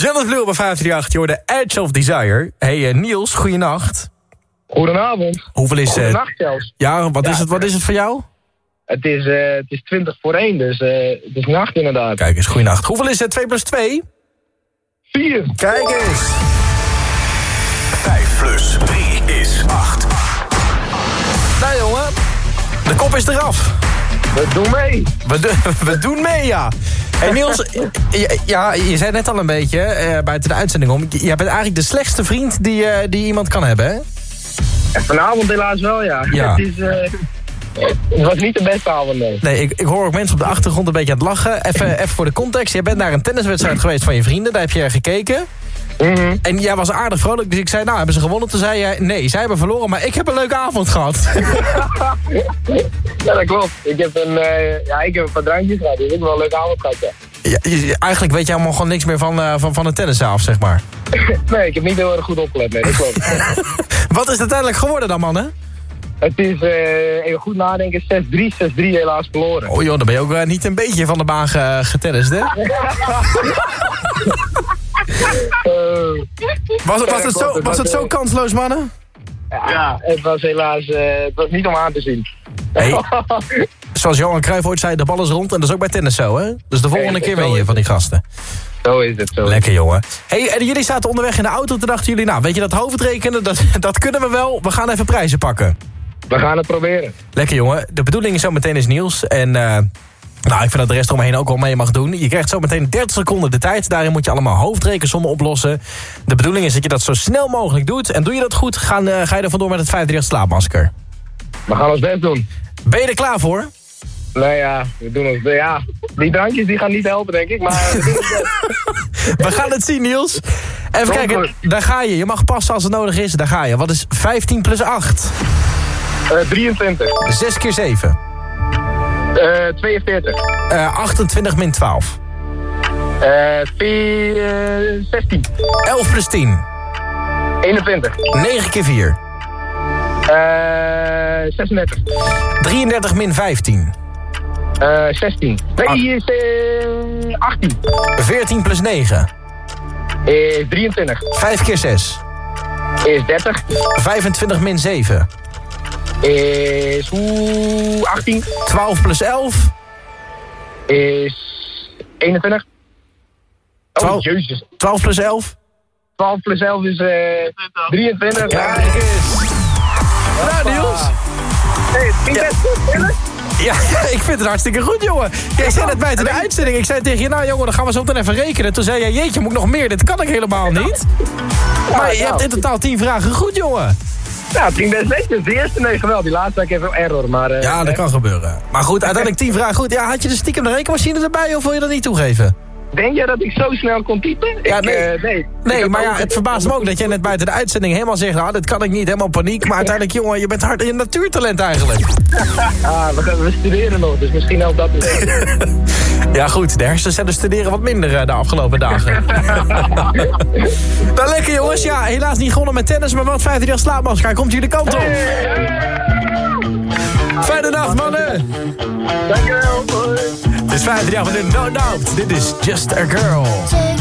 Jonas Blue bij 538, je hoorde Edge of Desire. Hey Niels, goeienacht. Goedenavond. Hoeveel is het? Goedenacht zelfs. Ja, wat is het voor jou? Het is 20 voor 1, dus het is nacht inderdaad. Kijk eens, goeienacht. Hoeveel is het? 2 plus 2? 4. Kijk eens. 5 plus 3 is 8. Nou jongen, de kop is eraf. We doen mee. We doen mee, ja. Hey Niels, je zei net al een beetje, buiten de uitzending om... jij bent eigenlijk de slechtste vriend die iemand kan hebben, hè? En vanavond helaas wel, ja. Ja. Het was niet de beste avond, nee. Nee, ik hoor ook mensen op de achtergrond een beetje aan het lachen. Even voor de context. Jij bent naar een tenniswedstrijd geweest van je vrienden. Daar heb je gekeken. Mm-hmm. En jij was aardig vrolijk. Dus ik zei, nou, hebben ze gewonnen? Toen zei jij, nee, zij hebben verloren. Maar ik heb een leuke avond gehad. Ja, dat klopt. Ik heb een paar drankjes gehad. Dus ik heb wel een leuke avond gehad, ja. Ja, eigenlijk weet jij allemaal gewoon niks meer van het tennissen af, zeg maar. Nee, ik heb niet heel erg goed opgelet, nee, dat klopt. Wat is het uiteindelijk geworden dan, man, hè? Het is, even goed nadenken, 6-3 helaas verloren. Oh joh, dan ben je ook niet een beetje van de baan getennist, hè? Was het zo kansloos, mannen? Ja, het was helaas het was niet om aan te zien. Hey, zoals Johan Cruijff ooit zei, de bal is rond. En dat is ook bij tennis zo, hè? Dus de volgende keer win je van die gasten. Zo is het, zo. Lekker, jongen. Hey, en jullie zaten onderweg in de auto. Toen dachten jullie, nou, weet je dat hoofdrekenen? Dat kunnen we wel. We gaan even prijzen pakken. We gaan het proberen. Lekker, jongen. De bedoeling is zo meteen is Niels. En nou, ik vind dat de rest omheen ook wel mee mag doen. Je krijgt zo meteen 30 seconden de tijd. Daarin moet je allemaal hoofdrekensommen oplossen. De bedoeling is dat je dat zo snel mogelijk doet. En doe je dat goed, ga je er vandoor met het 538 slaapmasker. We gaan ons best doen. Ben je er klaar voor? Nou ja, we doen ons... Ja, die drankjes die gaan niet helpen, denk ik. Maar we doen ons best. We gaan het zien, Niels. Even kijken, daar ga je. Je mag passen als het nodig is. Daar ga je. Wat is 15 plus 8? 23. 6 keer 7. 42. 28 min 12. 16. 11 plus 10. 21. 9 keer 4. 36. 33 min 15. 16. Nee, is 18. 14 plus 9. Is 23. 5 keer 6. Is 30. 25 min 7. Is 18. 12 plus 11. Is 21. Oh, 12. jezus. 12 plus 11. 12 plus 11 is 23. Kijk eens. Nou, Niels. Hey, het ging best goed, Niels. Ja, ik vind het hartstikke goed, jongen. Jij zei net buiten de uitzending. Ik zei tegen je, nou jongen, dan gaan we zo meteen even rekenen. Toen zei jij, jeetje, moet ik nog meer? Dit kan ik helemaal niet. Maar je hebt in totaal 10 vragen goed, jongen. Ja, het ging best netjes. De eerste nee, geweldig. Die laatste had ik even een error, maar... Ja, dat kan gebeuren. Maar goed, uiteindelijk 10 vragen goed. Ja, had je de stiekem de rekenmachine erbij of wil je dat niet toegeven? Denk jij dat ik zo snel kon typen? Ja, nee, maar ja, het verbaast me ook dat jij net buiten de uitzending helemaal zegt... nou, dit kan ik niet, helemaal paniek. Maar uiteindelijk, jongen, je bent hard in natuurtalent eigenlijk. We studeren nog, dus misschien helpt dat niet. Ja goed, de hersencellen studeren wat minder de afgelopen dagen. Nou, lekker jongens. Ja, helaas niet gewonnen met tennis, maar wat 538 slaapmasker. Komt jullie de kant op. Fijne nacht, mannen. Dankjewel. Dit is 538 van No Doubt. Dit is Just a Girl.